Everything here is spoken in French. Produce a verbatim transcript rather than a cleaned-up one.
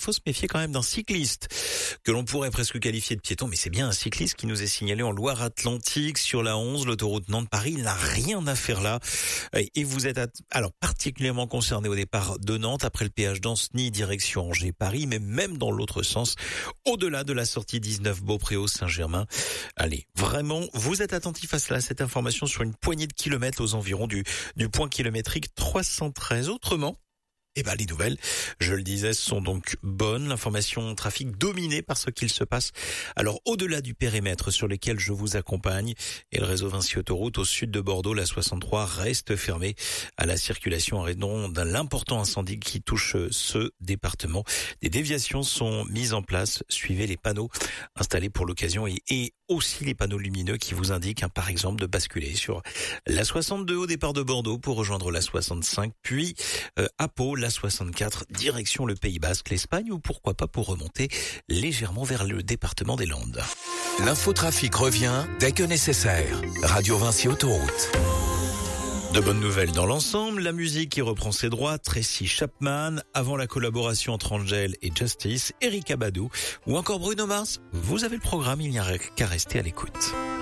faut se méfier quand même d'un cycliste que l'on pourrait presque qualifier de piéton, mais c'est bien un cycliste qui nous est signalé en Loire-Atlantique sur la onze, l'autoroute Nantes-Paris. Il n'a rien à faire là. Et vous êtes alors particulièrement concerné au départ de Nantes après le péage d'Ancenis direction Angers-Paris, mais même dans l'autre sens, au-delà de la sortie dix-neuf Beaupréau-Saint-Germain. Allez, vraiment, vous êtes attentif à cela, cette information sur une poignée de kilomètres aux environs du, du point kilométrique trois cent treize. Autrement, eh ben, les nouvelles, je le disais, sont donc bonnes. L'information trafic dominée par ce qu'il se passe. Alors, au-delà du périmètre sur lequel je vous accompagne, et le réseau Vinci Autoroute au sud de Bordeaux, la soixante-trois reste fermée à la circulation en raison d'un important incendie qui touche ce département. Des déviations sont mises en place. Suivez les panneaux installés pour l'occasion et, et aussi les panneaux lumineux qui vous indiquent, hein, par exemple, de basculer sur la soixante-deux au départ de Bordeaux pour rejoindre la soixante-cinq, puis euh, à Pau, la soixante-quatre, direction le Pays Basque, l'Espagne, ou pourquoi pas pour remonter légèrement vers le département des Landes. L'infotrafic revient dès que nécessaire. Radio Vinci Autoroute. De bonnes nouvelles dans l'ensemble, la musique qui reprend ses droits, Tracy Chapman, avant la collaboration entre Angel et Justice, Erykah Badu, ou encore Bruno Mars. Vous avez le programme, il n'y a qu'à rester à l'écoute.